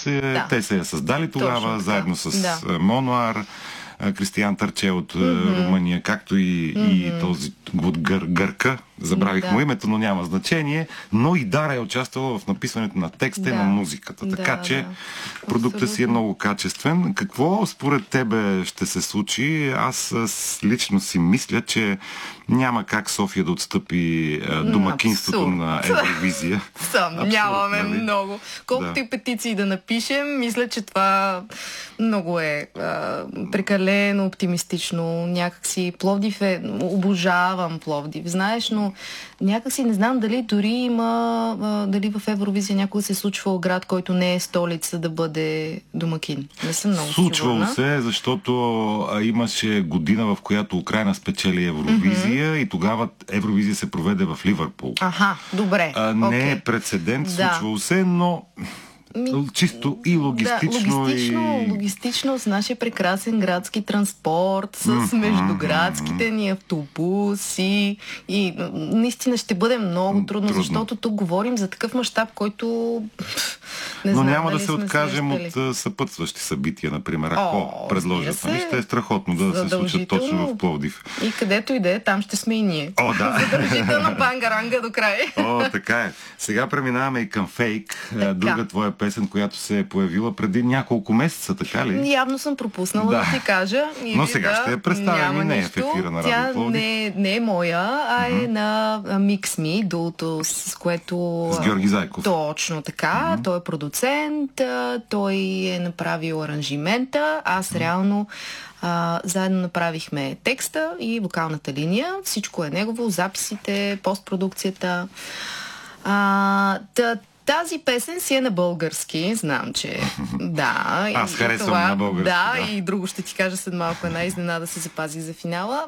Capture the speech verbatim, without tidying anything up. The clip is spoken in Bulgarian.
се, Да. те се я създали тогава, Точно, заедно с да. Монуар, Кристиян Търче от Mm-hmm. Румъния, както и, Mm-hmm. и този от гър, гърка, забравих Да. му името, но няма значение, но и Дара е участвала в написването на текста Да. и на музиката, така Да, че да. продуктът си е Абсолютно. много качествен. Какво според тебе ще се случи? Аз с- лично си мисля, че няма как София да отстъпи е, домакинството Абсурд. на Евровизия. Съмняваме Абсурд, нали? много. Колкото Да. и петиции да напишем, мисля, че това много е а, прекалено оптимистично. Някакси Пловдив е... Обожавам Пловдив, знаеш, но някакси не знам дали дори има... А, дали в Евровизия някога се е случвал град, който не е столица, да бъде домакин. Не съм много Случвало сигурна. се, защото а, имаше година, в която Украйна спечели Евровизия mm-hmm. и тогава Евровизия се проведе в Ливърпул. Аха, добре. А, не окей. е прецедент, Да. случвало се, но Ми, чисто и логистично. Да, логистично, и... логистично с нашия прекрасен градски транспорт, с Mm-hmm. междуградските ни автобуси и наистина ще бъде много трудно, Трудно. защото тук говорим за такъв мащаб, който не Но знам, няма да дали се сме откажем срещали. от а, съпътстващи събития, например, ако О, предложат. разбира Нали, се. ще е страхотно да се случат точно в Пловдив. И където и да е, там ще сме и ние. О, да. Задължително бангаранга до край. О, така е. Сега преминаваме и към Фейк, Така. друга твоя песен, която се е появила преди няколко месеца, така ли? Явно съм пропуснала Да. да, ти кажа. Или Но сега да, ще я представим няма и нея в нищо. ефира на Радио Тя Пловдив. не, не е моя, а е Мгм. на Mix Me, дуото, с което... С Георги Зайков. Точно така. Мгм. Той е продуцент, а, той е направил аранжимента. Аз реално а, заедно направихме текста и вокалната линия. Всичко е негово, записите, постпродукцията. А, та, тази песен си е на български, знам, че да. Аз и харесвам това, на български, Да, да. и друго ще ти кажа след малко, една изненада се запазих за финала.